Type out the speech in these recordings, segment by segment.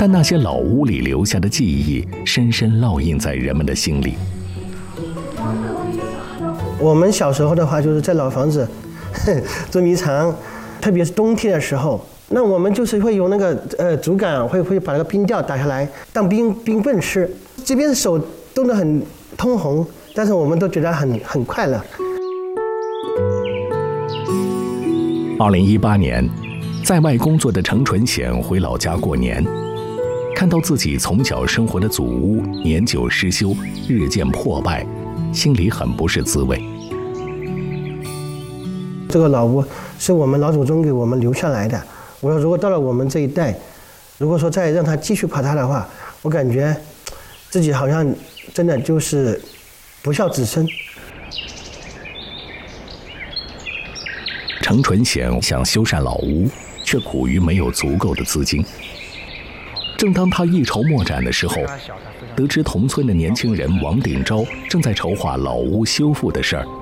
但那些老屋里留下的记忆深深烙印在人们的心里。 我们小时候的话，就是在老房子捉迷藏，特别是冬天的时候，那我们就是会用那个竹竿，会把那个冰吊打下来当冰棍吃。这边手冻得很通红，但是我们都觉得很快乐。 2018年，在外工作的程纯显回老家过年，看到自己从小生活的祖屋年久失修，日渐破败，心里很不是滋味。 这个老屋是我们老祖宗给我们留下来的。我说，如果到了我们这一代，如果说再让它继续垮塌的话，我感觉自己好像真的就是不孝子孙。 程纯显想修缮老屋，却苦于没有足够的资金。正当他一筹莫展的时候，得知同村的年轻人王鼎钊正在筹划老屋修复的事儿。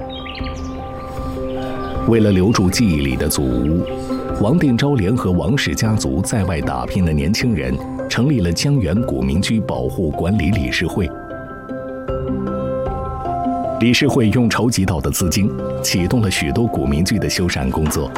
为了留住记忆里的祖屋，王鼎钊联合王氏家族在外打拼的年轻人，成立了江源古民居保护管理理事会。理事会用筹集到的资金，启动了许多古民居的修缮工作。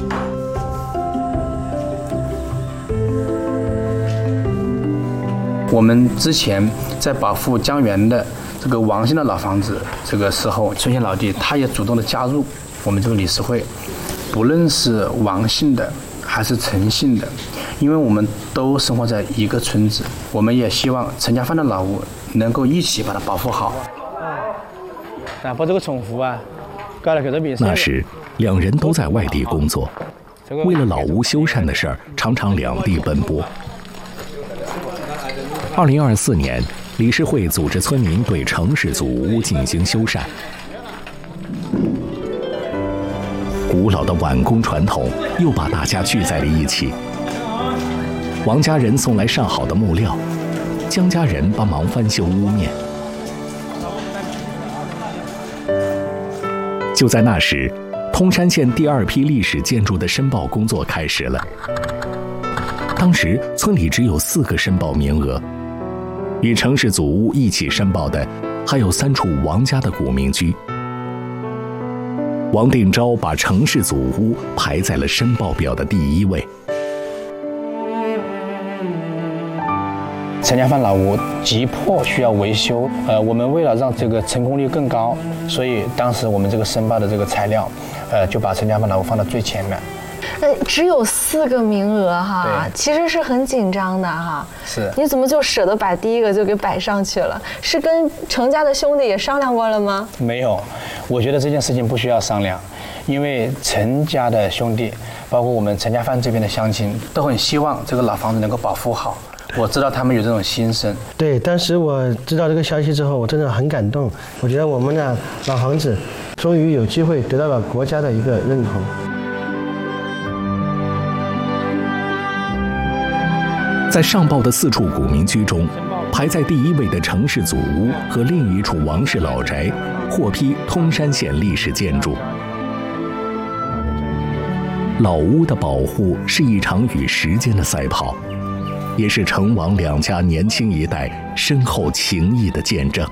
我们之前在保护江源的这个王姓的老房子，这个时候，春显老弟他也主动的加入我们这个理事会，不论是王姓的还是陈姓的，因为我们都生活在一个村子，我们也希望陈家范的老屋能够一起把它保护好。 把这个宠物啊，搞了很多比赛。 那时，两人都在外地工作，为了老屋修缮的事儿，常常两地奔波。2024年，理事会组织村民对城市祖屋进行修缮。古老的碗工传统又把大家聚在了一起。王家人送来上好的木料，江家人帮忙翻修屋面。就在那时，通山县第2批历史建筑的申报工作开始了。当时村里只有4个申报名额，与城市祖屋一起申报的还有3处王家的古民居。王鼎钊把城市祖屋排在了申报表的第1位。 陈家范老屋急迫需要维修，我们为了让这个成功率更高，所以当时我们这个申报的这个材料，就把陈家范老屋放到最前面。 只有4个名额哈，其实是很紧张的哈。 是。 你怎么就舍得把第1个就给摆上去了？是跟程家的兄弟也商量过了吗？ 没有，我觉得这件事情不需要商量，因为陈家的兄弟，包括我们陈家范这边的乡亲，都很希望这个老房子能够保护好。我知道他们有这种心声。 对，当时我知道这个消息之后，我真的很感动。我觉得我们的老房子终于有机会得到了国家的一个认同。 在上报的4处古民居中，排在第1位的城市祖屋和另一处王氏老宅，获批通山县历史建筑。老屋的保护是一场与时间的赛跑，也是程王2家年轻一代深厚情谊的见证。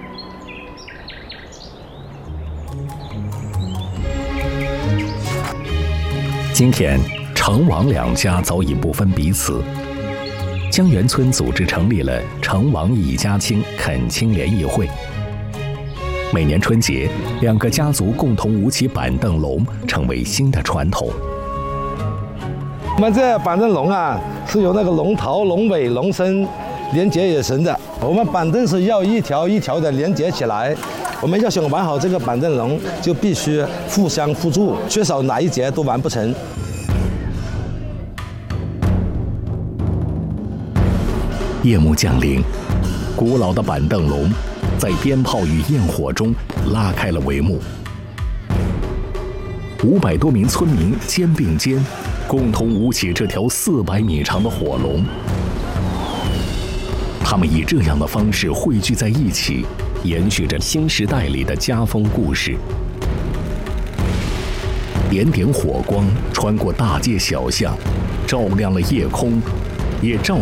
今天，程王2家早已不分彼此。江源村组织成立了程王一家亲恳亲联谊会。每年春节，2个家族共同舞起板凳龙，成为新的传统。 我们这板凳龙啊，是由那个龙头、龙尾、龙身连接而成的。我们板凳是要一条一条的连接起来。我们要想玩好这个板凳龙，就必须互相互助，缺少哪一节都完不成。 夜幕降临，古老的板凳龙在鞭炮与焰火中拉开了帷幕。500多名村民肩并肩，共同舞起这条400米长的火龙。他们以这样的方式汇聚在一起，延续着新时代里的家风故事。点点火光穿过大街小巷，照亮了夜空，也照